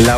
La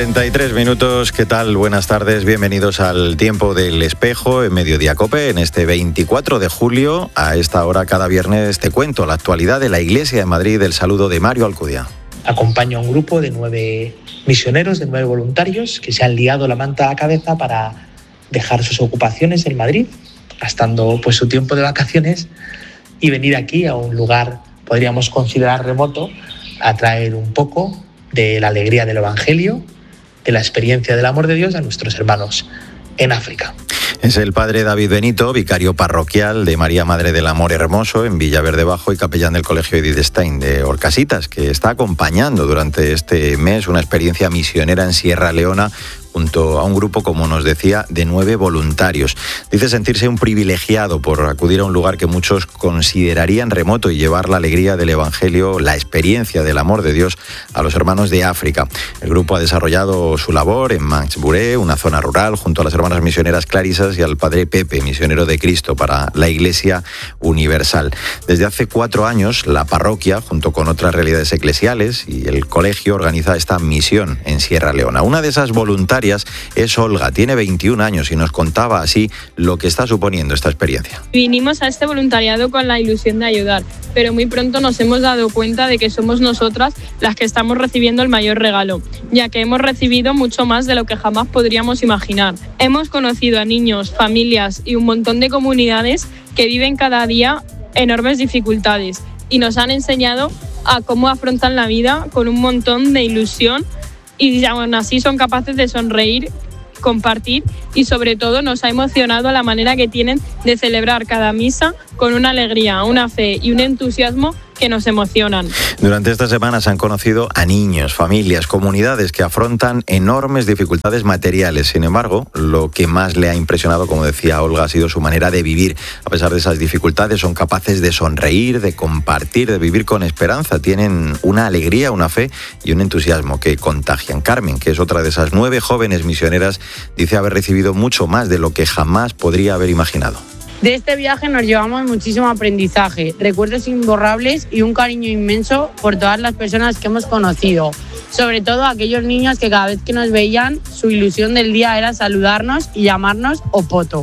1:33, ¿qué tal? Buenas tardes, bienvenidos al Tiempo del Espejo en Mediodía COPE. En este 24 de julio, a esta hora cada viernes te cuento la actualidad de la Iglesia de Madrid. El saludo de Mario Alcudia. Acompaño a un grupo de 9 misioneros, de 9 voluntarios que se han liado la manta a la cabeza para dejar sus ocupaciones en Madrid, gastando su tiempo de vacaciones, y venir aquí a un lugar, podríamos considerar remoto, a traer un poco de la alegría del Evangelio, de la experiencia del amor de Dios a nuestros hermanos en África. Es el padre David Benito, vicario parroquial de María Madre del Amor Hermoso en Villaverde Bajo y capellán del Colegio Edith Stein de Orcasitas, que está acompañando durante este mes una experiencia misionera en Sierra Leona junto a un grupo, como nos decía, de 9 voluntarios. Dice sentirse un privilegiado por acudir a un lugar que muchos considerarían remoto y llevar la alegría del Evangelio, la experiencia del amor de Dios a los hermanos de África. El grupo ha desarrollado su labor en Manxburé, una zona rural, junto a las hermanas misioneras Clarisas y al padre Pepe, misionero de Cristo para la Iglesia Universal. Desde hace 4 años, la parroquia, junto con otras realidades eclesiales y el colegio, organiza esta misión en Sierra Leona. Una de esas voluntarias es Olga, tiene 21 años y nos contaba así lo que está suponiendo esta experiencia. Vinimos a este voluntariado con la ilusión de ayudar, pero muy pronto nos hemos dado cuenta de que somos nosotras las que estamos recibiendo el mayor regalo, ya que hemos recibido mucho más de lo que jamás podríamos imaginar. Hemos conocido a niños, familias y un montón de comunidades que viven cada día enormes dificultades y nos han enseñado a cómo afrontan la vida con un montón de ilusión, y aún así son capaces de sonreír, compartir, y sobre todo nos ha emocionado la manera que tienen de celebrar cada misa con una alegría, una fe y un entusiasmo que nos emocionan. Durante estas semanas han conocido a niños, familias, comunidades que afrontan enormes dificultades materiales. Sin embargo, lo que más le ha impresionado, como decía Olga, ha sido su manera de vivir. A pesar de esas dificultades, son capaces de sonreír, de compartir, de vivir con esperanza. Tienen una alegría, una fe y un entusiasmo que contagian. Carmen, que es otra de esas 9 jóvenes misioneras, dice haber recibido mucho más de lo que jamás podría haber imaginado. De este viaje nos llevamos muchísimo aprendizaje, recuerdos imborrables y un cariño inmenso por todas las personas que hemos conocido. Sobre todo aquellos niños que cada vez que nos veían, su ilusión del día era saludarnos y llamarnos Opoto.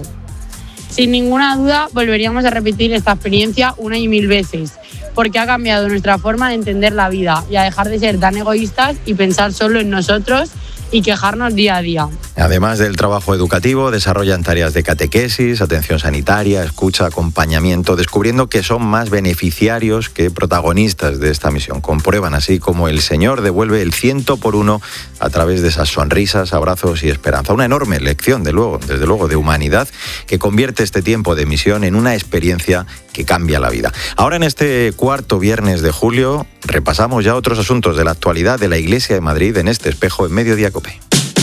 Sin ninguna duda, volveríamos a repetir esta experiencia 1 y 1000 veces, porque ha cambiado nuestra forma de entender la vida y a dejar de ser tan egoístas y pensar solo en nosotros y quejarnos día a día. Además del trabajo educativo, desarrollan tareas de catequesis, atención sanitaria, escucha, acompañamiento, descubriendo que son más beneficiarios que protagonistas de esta misión. Comprueban así cómo el Señor devuelve el 100 por 1 a través de esas sonrisas, abrazos y esperanza. Una enorme lección, desde luego, de humanidad que convierte este tiempo de misión en una experiencia que cambia la vida. Ahora, en este cuarto viernes de julio, repasamos ya otros asuntos de la actualidad de la Iglesia de Madrid en este espejo en Mediodía COPE.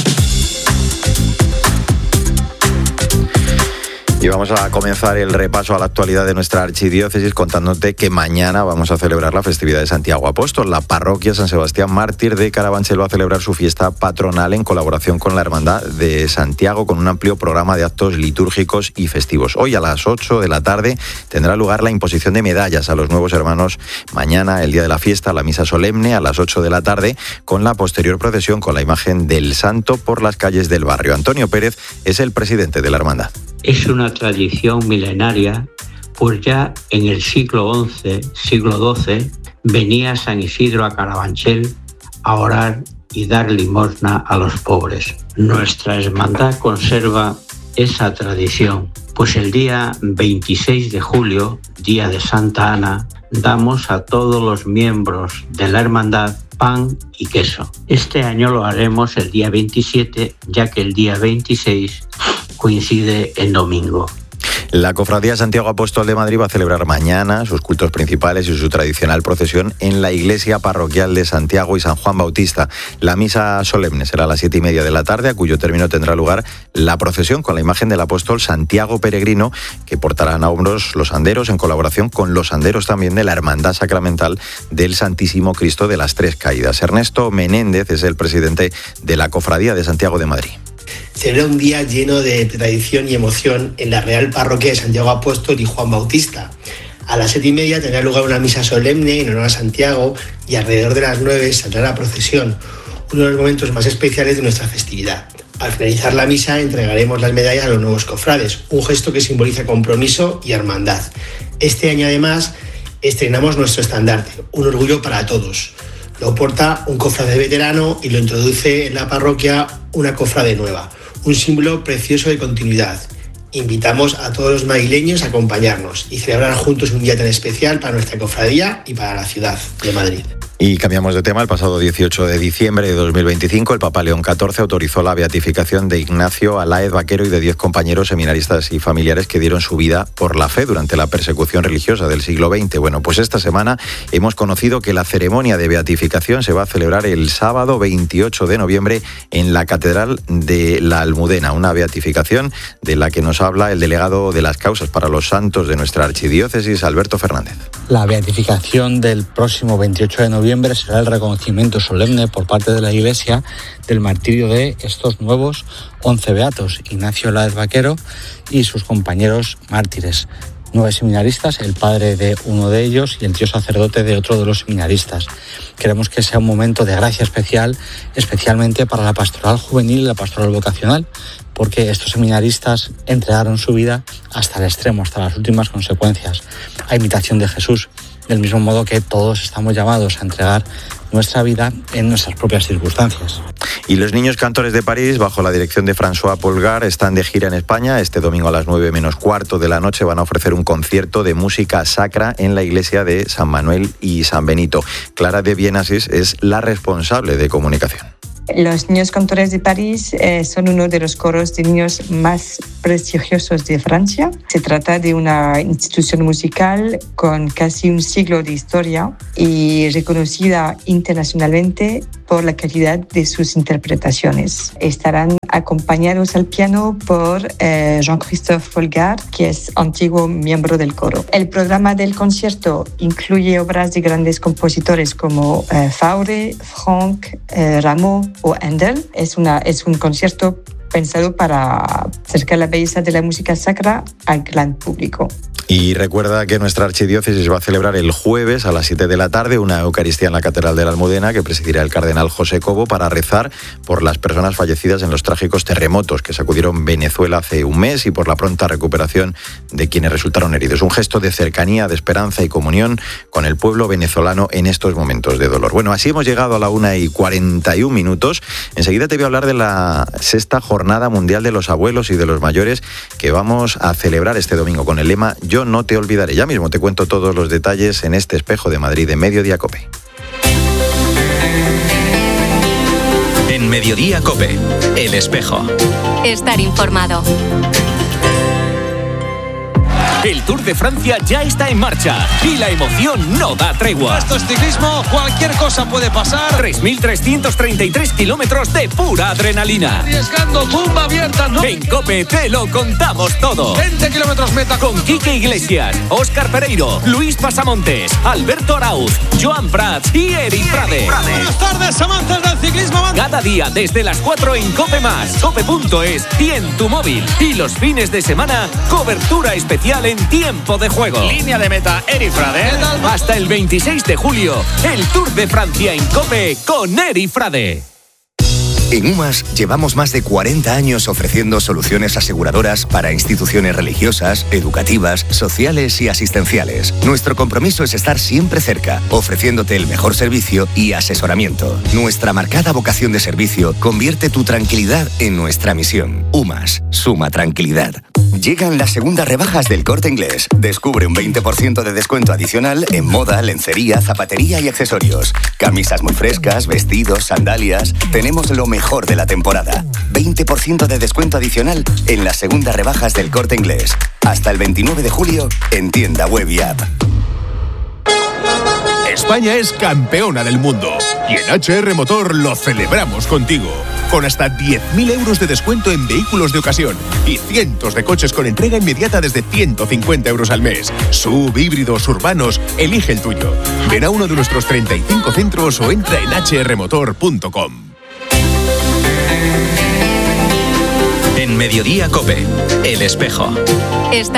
Y vamos a comenzar el repaso a la actualidad de nuestra archidiócesis contándote que mañana vamos a celebrar la festividad de Santiago Apóstol. La parroquia San Sebastián Mártir de Carabanchel va a celebrar su fiesta patronal en colaboración con la Hermandad de Santiago, con un amplio programa de actos litúrgicos y festivos. Hoy a las 8 de la tarde tendrá lugar la imposición de medallas a los nuevos hermanos. Mañana, el día de la fiesta, la misa solemne a las 8 de la tarde, con la posterior procesión con la imagen del santo por las calles del barrio. Antonio Pérez es el presidente de la Hermandad. Es una tradición milenaria, pues ya en el siglo XI, venía San Isidro a Carabanchel a orar y dar limosna a los pobres. Nuestra hermandad conserva esa tradición, pues el día 26 de julio, día de Santa Ana, damos a todos los miembros de la hermandad pan y queso. Este año lo haremos el día 27, ya que el día 26 coincide en domingo. La Cofradía Santiago Apóstol de Madrid va a celebrar mañana sus cultos principales y su tradicional procesión en la iglesia parroquial de Santiago y San Juan Bautista. La misa solemne será a las 7:30 de la tarde, a cuyo término tendrá lugar la procesión con la imagen del apóstol Santiago Peregrino, que portarán a hombros los anderos en colaboración con los anderos también de la Hermandad Sacramental del Santísimo Cristo de las Tres Caídas. Ernesto Menéndez es el presidente de la Cofradía de Santiago de Madrid. Será un día lleno de tradición y emoción en la Real Parroquia de Santiago Apóstol y Juan Bautista. A las 7:30 tendrá lugar una misa solemne en honor a Santiago y alrededor de las 9 saldrá la procesión. uno de los momentos más especiales de nuestra festividad. Al finalizar la misa entregaremos las medallas a los nuevos cofrades, un gesto que simboliza compromiso y hermandad. Este año además estrenamos nuestro estandarte, un orgullo para todos. Lo porta un cofrade veterano y lo introduce en la parroquia una cofrade nueva, un símbolo precioso de continuidad. Invitamos a todos los madrileños a acompañarnos y celebrar juntos un día tan especial para nuestra cofradía y para la ciudad de Madrid. Y cambiamos de tema. El pasado 18 de diciembre de 2025, el Papa León XIV autorizó la beatificación de Ignacio Aláez Vaquero y de 10 compañeros seminaristas y familiares que dieron su vida por la fe durante la persecución religiosa del siglo XX. Bueno, pues esta semana hemos conocido que la ceremonia de beatificación se va a celebrar el sábado 28 de noviembre en la Catedral de la Almudena, una beatificación de la que nos habla el delegado de las causas para los santos de nuestra archidiócesis, Alberto Fernández. La beatificación del próximo 28 de noviembre será el reconocimiento solemne por parte de la Iglesia del martirio de estos nuevos 11 beatos, Ignacio Aláez Vaquero y sus compañeros mártires. 9 seminaristas, el padre de uno de ellos y el tío sacerdote de otro de los seminaristas. Queremos que sea un momento de gracia especial, especialmente para la pastoral juvenil y la pastoral vocacional, porque estos seminaristas entregaron su vida hasta el extremo, hasta las últimas consecuencias, a imitación de Jesús, del mismo modo que todos estamos llamados a entregar nuestra vida en nuestras propias circunstancias. Y los niños cantores de París, bajo la dirección de François Polgar, están de gira en España. Este domingo a las 9:15 de la noche van a ofrecer un concierto de música sacra en la iglesia de San Manuel y San Benito. Clara de Vienasis es la responsable de comunicación. Los niños cantores de París son uno de los coros de niños más prestigiosos de Francia. Se trata de una institución musical con casi un siglo de historia y reconocida internacionalmente por la calidad de sus interpretaciones. Estarán acompañados al piano por Jean-Christophe Polgar, que es antiguo miembro del coro. El programa del concierto incluye obras de grandes compositores como Fauré, Franck, Rameau o Handel. Es un concierto pensado para acercar la belleza de la música sacra al gran público. Y recuerda que nuestra archidiócesis va a celebrar el jueves a las 7 de la tarde una Eucaristía en la Catedral de la Almudena que presidirá el cardenal José Cobo para rezar por las personas fallecidas en los trágicos terremotos que sacudieron Venezuela hace un mes y por la pronta recuperación de quienes resultaron heridos. Un gesto de cercanía, de esperanza y comunión con el pueblo venezolano en estos momentos de dolor. Bueno, así hemos llegado a la 1:41. Enseguida te voy a hablar de la 6ª Jornada Mundial de los Abuelos y de los Mayores que vamos a celebrar este domingo con el lema Yo no te olvidaré. Ya mismo te cuento todos los detalles en este Espejo de Madrid de Mediodía COPE. En Mediodía COPE, El Espejo. Estar informado. El Tour de Francia ya está en marcha y la emoción no da tregua. Esto es ciclismo, cualquier cosa puede pasar. 3.333 kilómetros de pura adrenalina. Arriesgando, tumba abierta, ¿no? En COPE te lo contamos todo. 20 kilómetros meta. Con Quique Iglesias, Óscar Pereiro, Luis Pasamontes, Alberto Arauz, Joan Prats y Eric Frade. Buenas tardes, amantes del ciclismo. Cada día desde las 4 en COPE+, COPE.es y en tu móvil. Y los fines de semana, cobertura especial en tiempo de juego. Línea de meta, Eric Frade. Hasta el 26 de julio, el Tour de Francia en COPE con Eric Frade. En UMAS llevamos más de 40 años ofreciendo soluciones aseguradoras para instituciones religiosas, educativas, sociales y asistenciales. Nuestro compromiso es estar siempre cerca, ofreciéndote el mejor servicio y asesoramiento. Nuestra marcada vocación de servicio convierte tu tranquilidad en nuestra misión. UMAS, suma tranquilidad. Llegan las segundas rebajas del Corte Inglés. Descubre un 20% de descuento adicional en moda, lencería, zapatería y accesorios. Camisas muy frescas, vestidos, sandalias. Tenemos lo mejor de la temporada. 20% de descuento adicional en las segundas rebajas del Corte Inglés. Hasta el 29 de julio en tienda web y app. España es campeona del mundo y en HR Motor lo celebramos contigo. Con hasta 10.000 euros de descuento en vehículos de ocasión y cientos de coches con entrega inmediata desde 150 euros al mes. SUV, híbridos, urbanos, elige el tuyo. Ven a uno de nuestros 35 centros o entra en hrmotor.com. En Mediodía COPE, El Espejo.